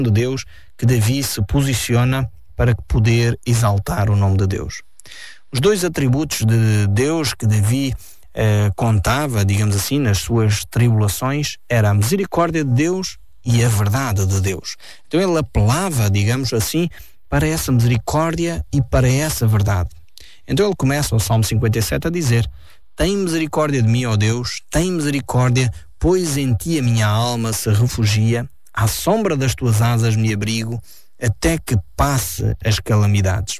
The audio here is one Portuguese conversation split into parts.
de Deus que Davi se posiciona para poder exaltar o nome de Deus. Os dois atributos de Deus que Davi contava, digamos assim, nas suas tribulações, era a misericórdia de Deus e a verdade de Deus. Então ele apelava, digamos assim, para essa misericórdia e para essa verdade. Então ele começa o Salmo 57 a dizer: tem misericórdia de mim, ó Deus, tem misericórdia, pois em ti a minha alma se refugia, à sombra das tuas asas me abrigo, até que passe as calamidades.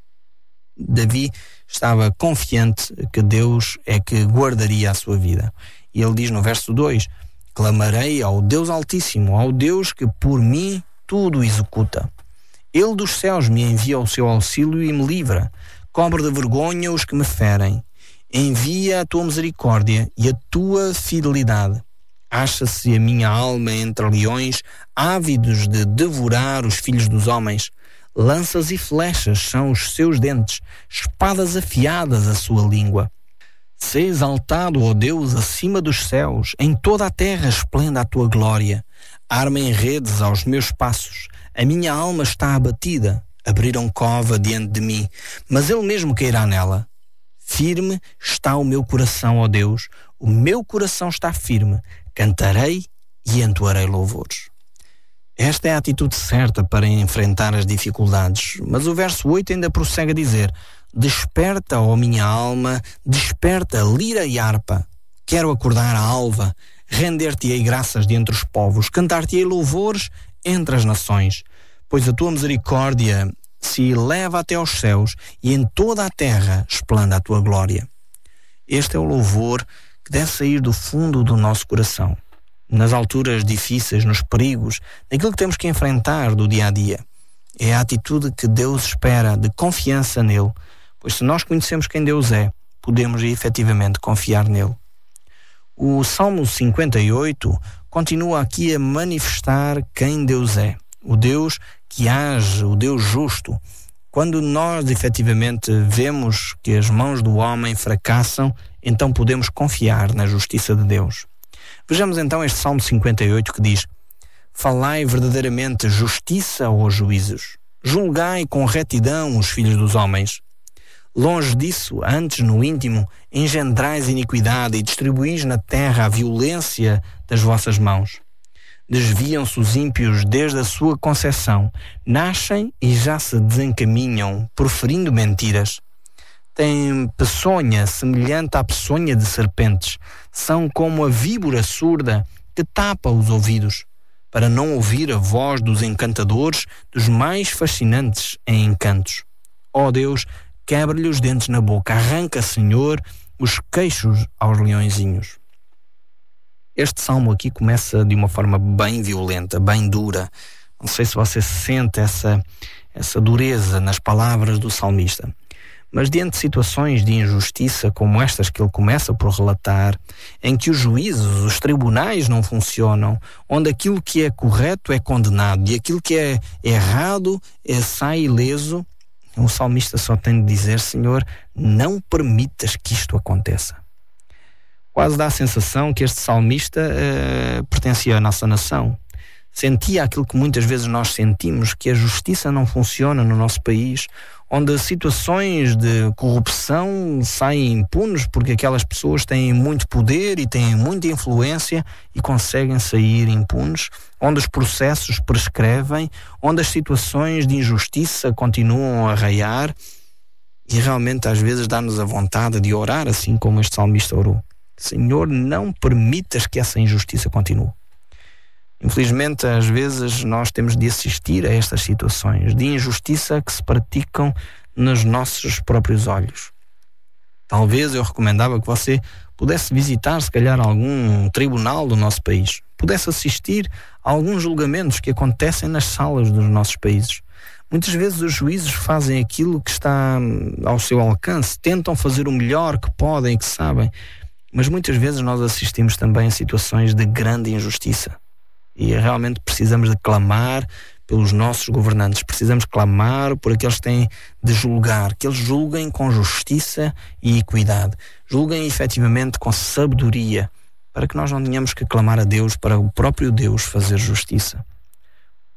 Davi estava confiante que Deus é que guardaria a sua vida. E ele diz no verso 2: clamarei ao Deus Altíssimo, ao Deus que por mim tudo executa. Ele dos céus me envia o seu auxílio e me livra, cobre de vergonha os que me ferem. Envia a tua misericórdia e a tua fidelidade. Acha-se a minha alma entre leões, ávidos de devorar os filhos dos homens. Lanças e flechas são os seus dentes, espadas afiadas a sua língua. Sê exaltado, ó Deus, acima dos céus, em toda a terra esplenda a tua glória. Armem redes aos meus passos, a minha alma está abatida. Abriram cova diante de mim, mas ele mesmo cairá nela. Firme está o meu coração, ó Deus, o meu coração está firme, cantarei e entoarei louvores. Esta é a atitude certa para enfrentar as dificuldades, mas o verso 8 ainda prossegue a dizer: desperta, ó minha alma, desperta, lira e harpa. Quero acordar a alva, render-te-ei graças de entre os povos, cantar-te-ei louvores entre as nações, pois a tua misericórdia se eleva até aos céus e em toda a terra esplenda a tua glória. Este é o louvor que deve sair do fundo do nosso coração, nas alturas difíceis, nos perigos, naquilo que temos que enfrentar do dia a dia. É a atitude que Deus espera, de confiança nele, pois se nós conhecemos quem Deus é, podemos efetivamente confiar nele. O Salmo 58 continua aqui a manifestar quem Deus é, o Deus que age, o Deus justo. Quando nós efetivamente vemos que as mãos do homem fracassam, então podemos confiar na justiça de Deus. Vejamos então este Salmo 58 que diz: falai verdadeiramente justiça aos juízos, julgai com retidão os filhos dos homens. Longe disso, antes no íntimo, engendrais iniquidade e distribuís na terra a violência das vossas mãos. Desviam-se os ímpios desde a sua concepção, nascem e já se desencaminham, proferindo mentiras. Têm peçonha semelhante à peçonha de serpentes, são como a víbora surda que tapa os ouvidos, para não ouvir a voz dos encantadores, dos mais fascinantes em encantos. Ó Deus, quebra-lhe os dentes na boca, arranca, Senhor, os queixos aos leõezinhos. Este salmo aqui começa de uma forma bem violenta, bem dura. Não sei se você sente essa dureza nas palavras do salmista. Mas diante de situações de injustiça como estas que ele começa por relatar, em que os juízos, os tribunais não funcionam, onde aquilo que é correto é condenado e aquilo que é errado sai ileso, o salmista só tem de dizer: Senhor, não permitas que isto aconteça. Quase dá a sensação que este salmista pertencia à nossa nação. Sentia aquilo que muitas vezes nós sentimos, que a justiça não funciona no nosso país, onde situações de corrupção saem impunes porque aquelas pessoas têm muito poder e têm muita influência e conseguem sair impunes, onde os processos prescrevem, onde as situações de injustiça continuam a raiar, e realmente às vezes dá-nos a vontade de orar assim como este salmista orou: Senhor, não permitas que essa injustiça continue. Infelizmente, às vezes nós temos de assistir a estas situações de injustiça que se praticam nos nossos próprios olhos. Talvez eu recomendava que você pudesse visitar, se calhar, algum tribunal do nosso país, pudesse assistir a alguns julgamentos que acontecem nas salas dos nossos países. Muitas vezes os juízes fazem aquilo que está ao seu alcance, tentam fazer o melhor que podem e que sabem, mas muitas vezes nós assistimos também a situações de grande injustiça. E realmente precisamos de clamar pelos nossos governantes, precisamos clamar por aqueles que têm de julgar, que eles julguem com justiça e equidade, julguem efetivamente com sabedoria, para que nós não tenhamos que clamar a Deus para o próprio Deus fazer justiça.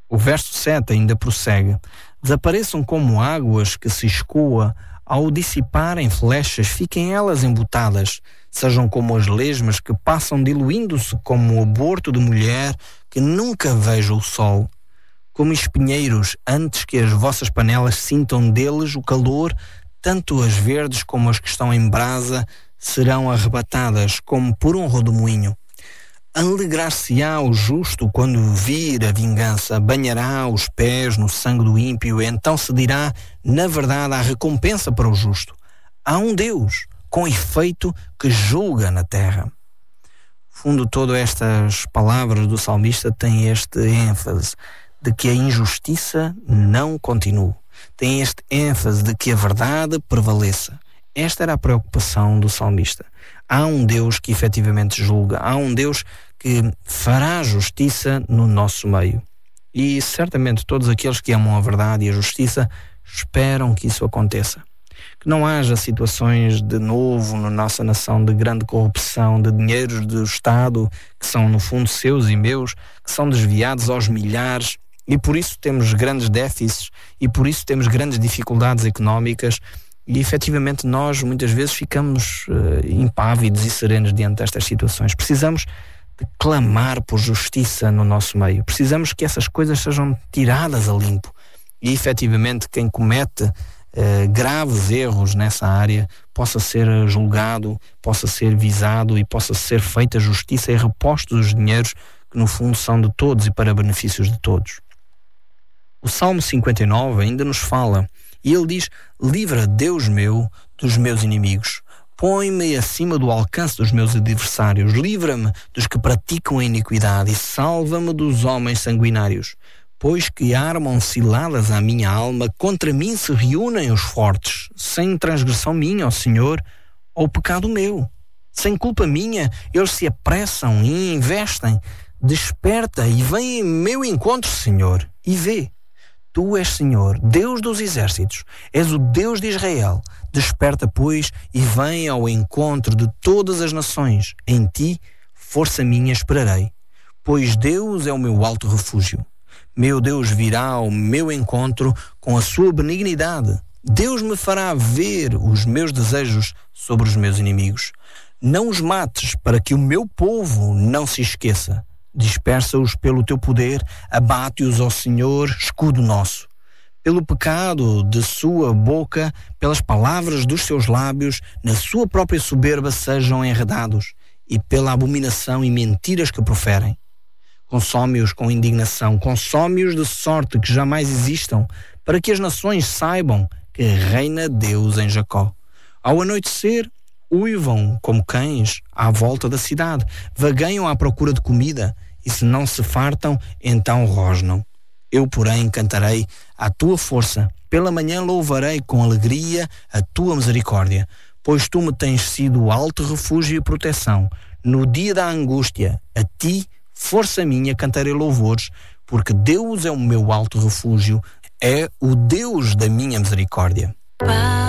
O verso 7 ainda prossegue: desapareçam como águas que se escoa, ao dissiparem flechas, fiquem elas embutadas. Sejam como as lesmas que passam diluindo-se, como o aborto de mulher que nunca veja o sol. Como espinheiros, antes que as vossas panelas sintam deles o calor, tanto as verdes como as que estão em brasa serão arrebatadas, como por um rodomoinho. Alegrar-se-á o justo quando vir a vingança, banhará os pés no sangue do ímpio, e então se dirá, na verdade, há recompensa para o justo. Há um Deus, com efeito, que julga na terra. Fundo, todas estas palavras do salmista têm este ênfase de que a injustiça não continue. Tem este ênfase de que a verdade prevaleça. Esta era a preocupação do salmista. Há um Deus que efetivamente julga. Há um Deus que fará justiça no nosso meio. E certamente todos aqueles que amam a verdade e a justiça esperam que isso aconteça. Que não haja situações de novo na nossa nação de grande corrupção, de dinheiros do Estado que são no fundo seus e meus, que são desviados aos milhares, e por isso temos grandes déficits e por isso temos grandes dificuldades económicas, e efetivamente nós muitas vezes ficamos impávidos e serenos diante destas situações. Precisamos de clamar por justiça no nosso meio. Precisamos que essas coisas sejam tiradas a limpo, e efetivamente quem comete graves erros nessa área possa ser julgado, possa ser visado e possa ser feita justiça e repostos os dinheiros que no fundo são de todos e para benefícios de todos. O Salmo 59 ainda nos fala, e ele diz: livra, Deus meu, dos meus inimigos. Põe-me acima do alcance dos meus adversários. Livra-me dos que praticam a iniquidade e salva-me dos homens sanguinários. Pois que armam ciladas à minha alma, contra mim se reúnem os fortes. Sem transgressão minha, ó Senhor, ou pecado meu. Sem culpa minha, eles se apressam e investem. Desperta e vem em meu encontro, Senhor, e vê. Tu és Senhor, Deus dos exércitos, és o Deus de Israel. Desperta, pois, e vem ao encontro de todas as nações. Em ti, força minha, esperarei. Pois Deus é o meu alto refúgio. Meu Deus virá ao meu encontro com a sua benignidade. Deus me fará ver os meus desejos sobre os meus inimigos. Não os mates, para que o meu povo não se esqueça. Dispersa-os pelo teu poder, abate-os, ó Senhor, escudo nosso. Pelo pecado de sua boca, pelas palavras dos seus lábios, na sua própria soberba sejam enredados, e pela abominação e mentiras que proferem. Consome-os com indignação, consome-os de sorte que jamais existam, para que as nações saibam que reina Deus em Jacó. Ao anoitecer, uivam como cães à volta da cidade, vagueiam à procura de comida, e se não se fartam, então rosnam. Eu, porém, cantarei à tua força, pela manhã louvarei com alegria a tua misericórdia, pois tu me tens sido alto refúgio e proteção. No dia da angústia, a ti, força minha, cantarei louvores, porque Deus é o meu alto refúgio, é o Deus da minha misericórdia.